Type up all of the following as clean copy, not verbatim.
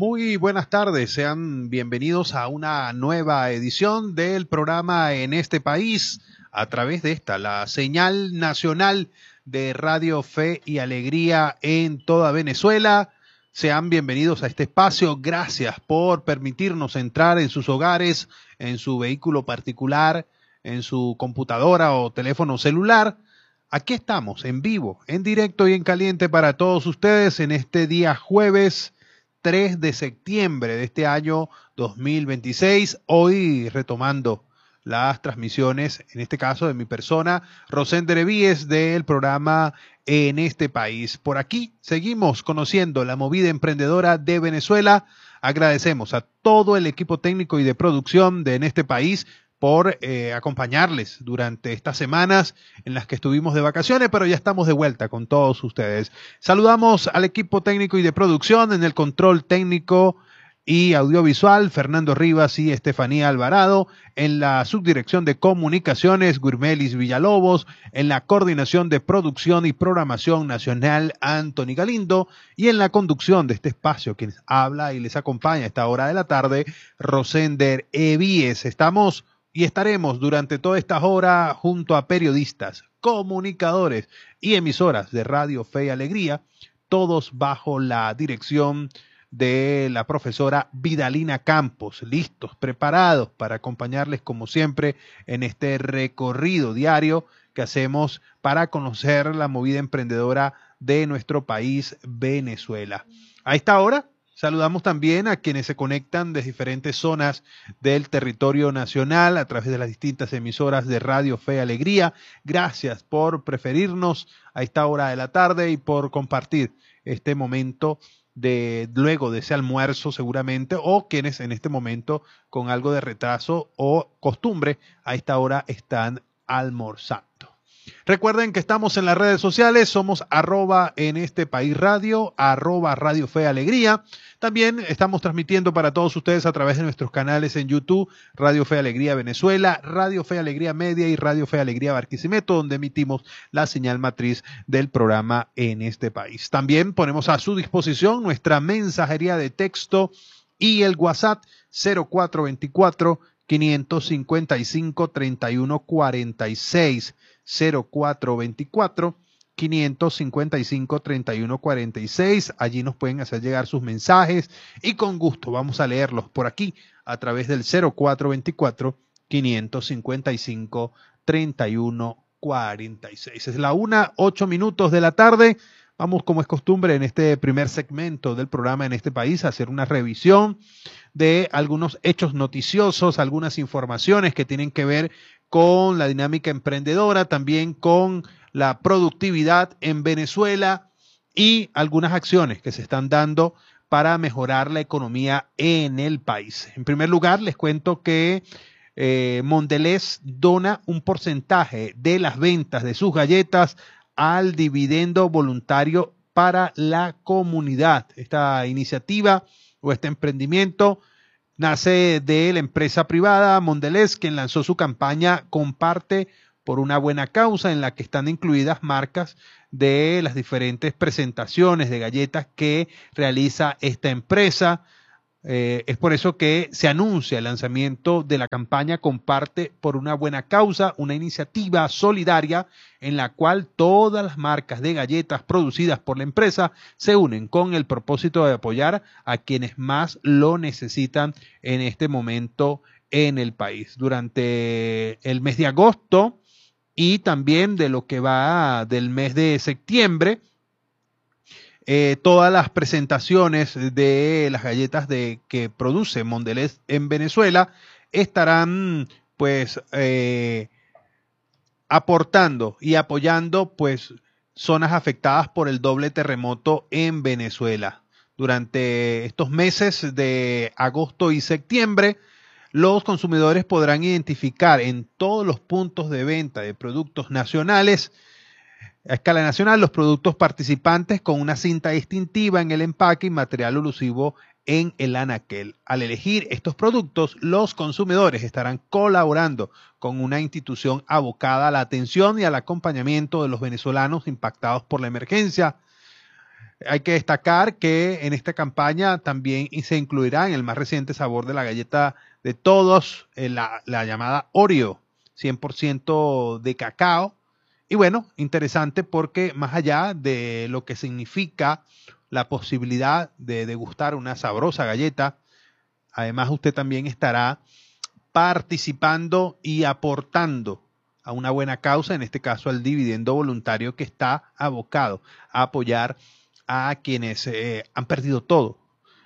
Muy buenas tardes, sean bienvenidos a una nueva edición del programa En este país, a través de esta, la señal nacional de Radio Fe y Alegría en toda Venezuela. Sean bienvenidos a este espacio, gracias por permitirnos entrar en sus hogares, en su vehículo particular, en su computadora o teléfono celular. Aquí estamos, en vivo, en directo y en caliente para todos ustedes en este día jueves 3 de septiembre de este año 2026. Hoy retomando las transmisiones, en este caso de mi persona, Rosender Evíes, del programa En este país. Por aquí seguimos conociendo la movida emprendedora de Venezuela. Agradecemos a todo el equipo técnico y de producción de En este país por acompañarles durante estas semanas en las que estuvimos de vacaciones, pero ya estamos de vuelta con todos ustedes. Saludamos al equipo técnico y de producción en el control técnico y audiovisual, Fernando Rivas y Estefanía Alvarado, en la subdirección de comunicaciones, Gurmelis Villalobos, en la coordinación de producción y programación nacional, Anthony Galindo, y en la conducción de este espacio, quien habla y les acompaña a esta hora de la tarde, Rosender Evíes. Estamos y estaremos durante toda esta hora junto a periodistas, comunicadores y emisoras de Radio Fe y Alegría, todos bajo la dirección de la profesora Vidalina Campos, listos, preparados para acompañarles como siempre en este recorrido diario que hacemos para conocer la movida emprendedora de nuestro país, Venezuela. A esta hora saludamos también a quienes se conectan de diferentes zonas del territorio nacional a través de las distintas emisoras de Radio Fe y Alegría. Gracias por preferirnos a esta hora de la tarde y por compartir este momento de luego de ese almuerzo seguramente, o quienes en este momento con algo de retraso o costumbre a esta hora están almorzando. Recuerden que estamos en las redes sociales, somos @en este país radio, @Radio Fe Alegría. También estamos transmitiendo para todos ustedes a través de nuestros canales en YouTube, Radio Fe Alegría Venezuela, Radio Fe Alegría Media y Radio Fe Alegría Barquisimeto, donde emitimos la señal matriz del programa En este país. También ponemos a su disposición nuestra mensajería de texto y el WhatsApp 0424 555 3146. 0424 555 3146. Allí nos pueden hacer llegar sus mensajes y con gusto vamos a leerlos por aquí a través del 0424 555 3146. Es la 1:08 de la tarde. Vamos, como es costumbre, en este primer segmento del programa En este país, a hacer una revisión de algunos hechos noticiosos, algunas informaciones que tienen que ver con la dinámica emprendedora, también con la productividad en Venezuela y algunas acciones que se están dando para mejorar la economía en el país. En primer lugar, les cuento que Mondelez dona un porcentaje de las ventas de sus galletas al dividendo voluntario para la comunidad. Esta iniciativa o este emprendimiento nace de la empresa privada Mondelez, quien lanzó su campaña Comparte por una buena causa, en la que están incluidas marcas de las diferentes presentaciones de galletas que realiza esta empresa. Es por eso que se anuncia el lanzamiento de la campaña Comparte por una buena causa, una iniciativa solidaria en la cual todas las marcas de galletas producidas por la empresa se unen con el propósito de apoyar a quienes más lo necesitan en este momento en el país. Durante el mes de agosto y también de lo que va del mes de septiembre, todas las presentaciones de las galletas que produce Mondelez en Venezuela estarán pues aportando y apoyando pues zonas afectadas por el doble terremoto en Venezuela. Durante estos meses de agosto y septiembre, los consumidores podrán identificar en todos los puntos de venta de productos nacionales a escala nacional los productos participantes con una cinta distintiva en el empaque y material alusivo en el anaquel. Al elegir estos productos, los consumidores estarán colaborando con una institución abocada a la atención y al acompañamiento de los venezolanos impactados por la emergencia. Hay que destacar que en esta campaña también se incluirá en el más reciente sabor de la galleta de todos, la llamada Oreo, 100% de cacao. Y bueno, interesante porque más allá de lo que significa la posibilidad de degustar una sabrosa galleta, además usted también estará participando y aportando a una buena causa, en este caso al dividendo voluntario que está abocado a apoyar a quienes han perdido todo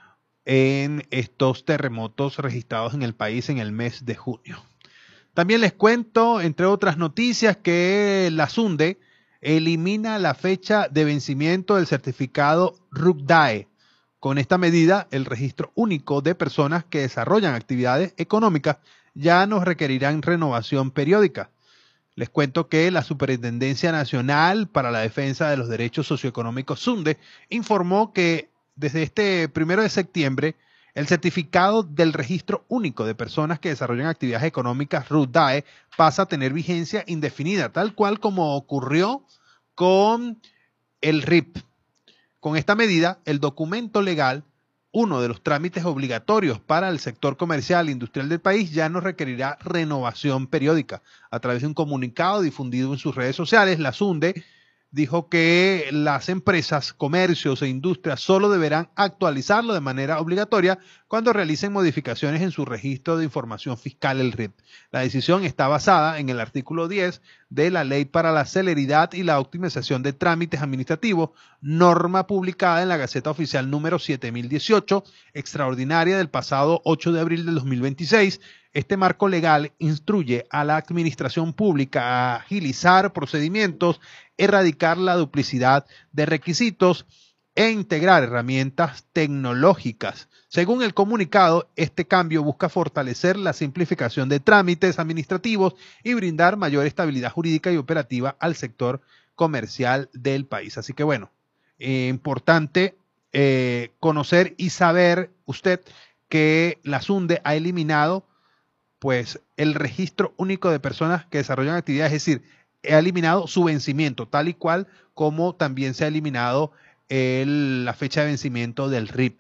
en estos terremotos registrados en el país en el mes de junio. También les cuento, entre otras noticias, que la SUNDE elimina la fecha de vencimiento del certificado RUCDAE. Con esta medida, el registro único de personas que desarrollan actividades económicas ya no requerirán renovación periódica. Les cuento que la Superintendencia Nacional para la Defensa de los Derechos Socioeconómicos SUNDE informó que desde este 1 de septiembre el certificado del registro único de personas que desarrollan actividades económicas RUCDAE pasa a tener vigencia indefinida, tal cual como ocurrió con el RIP. Con esta medida, el documento legal, uno de los trámites obligatorios para el sector comercial e industrial del país, ya no requerirá renovación periódica. A través de un comunicado difundido en sus redes sociales, la SUNDE dijo que las empresas, comercios e industrias solo deberán actualizarlo de manera obligatoria cuando realicen modificaciones en su registro de información fiscal, el RIP. La decisión está basada en el artículo 10 de la Ley para la Celeridad y la Optimización de Trámites Administrativos, norma publicada en la Gaceta Oficial número 7018, extraordinaria del pasado 8 de abril del 2026. Este marco legal instruye a la administración pública a agilizar procedimientos, erradicar la duplicidad de requisitos e integrar herramientas tecnológicas. Según el comunicado, este cambio busca fortalecer la simplificación de trámites administrativos y brindar mayor estabilidad jurídica y operativa al sector comercial del país. Así que bueno, importante conocer y saber usted que la SUNDE ha eliminado pues el registro único de personas que desarrollan actividades, es decir, ha eliminado su vencimiento, tal y cual como también se ha eliminado la fecha de vencimiento del RIP.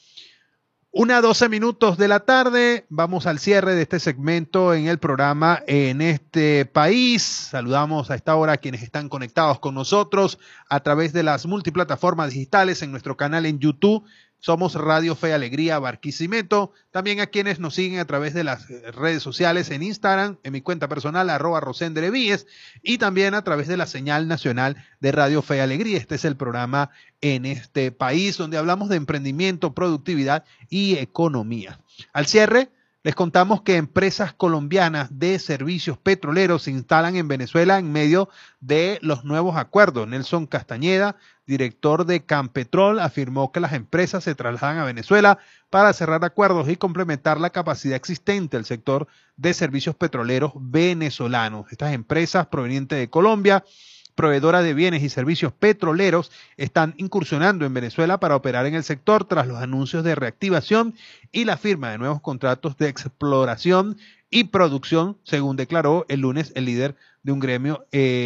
1:12 minutos de la tarde, vamos al cierre de este segmento en el programa En este País. Saludamos a esta hora a quienes están conectados con nosotros a través de las multiplataformas digitales en nuestro canal en YouTube. Somos Radio Fe y Alegría Barquisimeto. También a quienes nos siguen a través de las redes sociales en Instagram, en mi cuenta personal, @Rosendrevíes, y también a través de la señal nacional de Radio Fe y Alegría. Este es el programa En este País, donde hablamos de emprendimiento, productividad y economía. Al cierre, les contamos que empresas colombianas de servicios petroleros se instalan en Venezuela en medio de los nuevos acuerdos. Nelson Castañeda, director de Campetrol, afirmó que las empresas se trasladan a Venezuela para cerrar acuerdos y complementar la capacidad existente del sector de servicios petroleros venezolanos. Estas empresas provenientes de Colombia, proveedoras de bienes y servicios petroleros, están incursionando en Venezuela para operar en el sector tras los anuncios de reactivación y la firma de nuevos contratos de exploración y producción, según declaró el lunes el líder de un gremio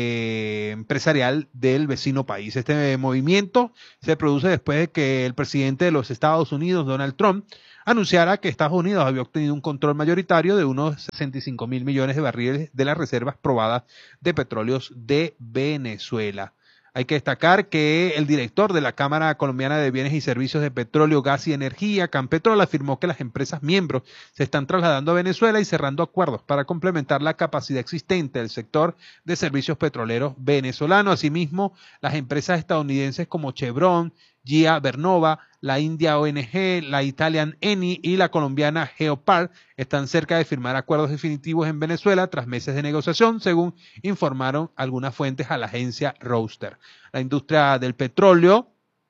empresarial del vecino país. Este movimiento se produce después de que el presidente de los Estados Unidos, Donald Trump, anunciara que Estados Unidos había obtenido un control mayoritario de unos 65.000 millones de barriles de las reservas probadas de petróleos de Venezuela. Hay que destacar que el director de la Cámara Colombiana de Bienes y Servicios de Petróleo, Gas y Energía, Campetrol, afirmó que las empresas miembros se están trasladando a Venezuela y cerrando acuerdos para complementar la capacidad existente del sector de servicios petroleros venezolano. Asimismo, las empresas estadounidenses como Chevron, GIA Vernova, la India ONG, la Italian Eni y la colombiana Geopar están cerca de firmar acuerdos definitivos en Venezuela tras meses de negociación, según informaron algunas fuentes a la agencia Reuters. La industria del petróleo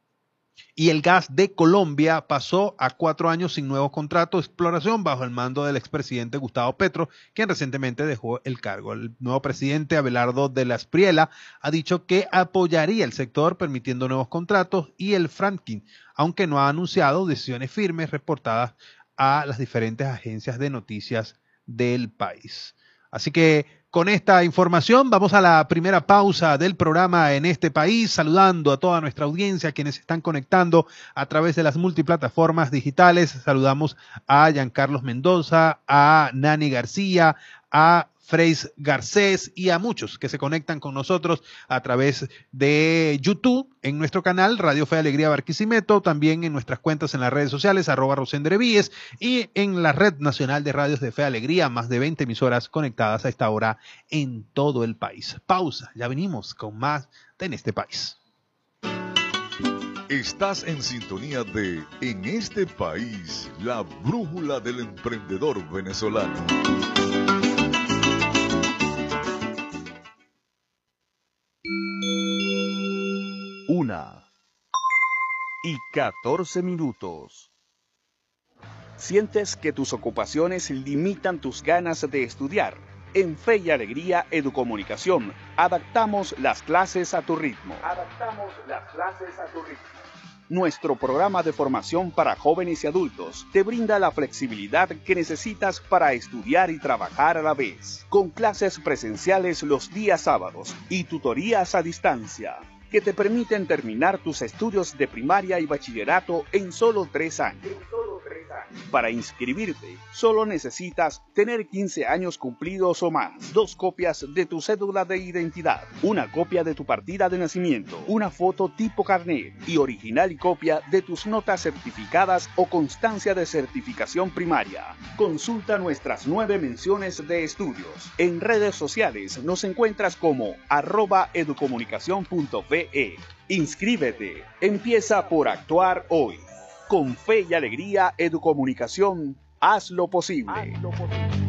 y el gas de Colombia pasó a 4 años sin nuevos contratos de exploración bajo el mando del expresidente Gustavo Petro, quien recientemente dejó el cargo. El nuevo presidente Abelardo de la Espriella ha dicho que apoyaría el sector permitiendo nuevos contratos y el fracking, aunque no ha anunciado decisiones firmes reportadas a las diferentes agencias de noticias del país. Así que con esta información. Vamos a la primera pausa del programa en este país, saludando a toda nuestra audiencia, quienes se están conectando a través de las multiplataformas digitales. Saludamos a Giancarlos Mendoza, a Nani García, a Freis Garcés y a muchos que se conectan con nosotros a través de YouTube, en nuestro canal Radio Fe y Alegría Barquisimeto, también en nuestras cuentas en las redes sociales, @Rosendrevíes, y en la Red Nacional de Radios de Fe y Alegría, más de 20 emisoras conectadas a esta hora en todo el país. Pausa, ya venimos con más de En este país. Estás en sintonía de En este país, la brújula del emprendedor venezolano. 1:14. ¿Sientes que tus ocupaciones limitan tus ganas de estudiar? En Fe y Alegría Educomunicación, adaptamos las clases a tu ritmo. Nuestro programa de formación para jóvenes y adultos te brinda la flexibilidad que necesitas para estudiar y trabajar a la vez, con clases presenciales los días sábados y tutorías a distancia, que te permiten terminar tus estudios de primaria y bachillerato en solo 3 años. Para inscribirte, solo necesitas tener 15 años cumplidos o más, 2 copias de tu cédula de identidad, una copia de tu partida de nacimiento, una foto tipo carnet y original y copia de tus notas certificadas o constancia de certificación primaria. Consulta nuestras 9 menciones de estudios. En redes sociales nos encuentras como @educomunicacion.ve. Inscríbete. Empieza por actuar hoy. Con Fe y Alegría Educomunicación, haz lo posible.